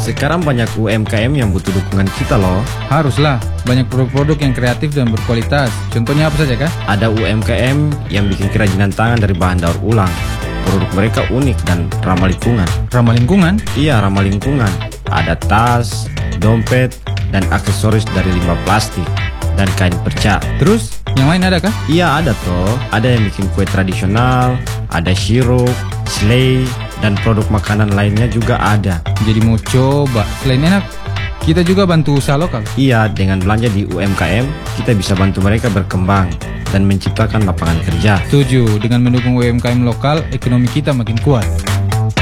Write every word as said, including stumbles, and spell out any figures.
sekarang banyak U M K M yang butuh dukungan kita loh. Haruslah, banyak produk-produk yang kreatif dan berkualitas. Contohnya apa saja kah? Ada U M K M yang bikin kerajinan tangan dari bahan daur ulang. Produk mereka unik dan ramah lingkungan. Ramah lingkungan? Iya, ramah lingkungan. Ada tas, dompet, dan aksesoris dari limbah plastik dan kain perca. Terus, yang lain ada kah? Iya, ada toh. Ada yang bikin kue tradisional, ada sirup, selai, dan produk makanan lainnya juga ada. Jadi mau coba. Selain enak, kita juga bantu usaha lokal. Iya, dengan belanja di U M K M, kita bisa bantu mereka berkembang dan menciptakan lapangan kerja. Setuju, dengan mendukung U M K M lokal, ekonomi kita makin kuat.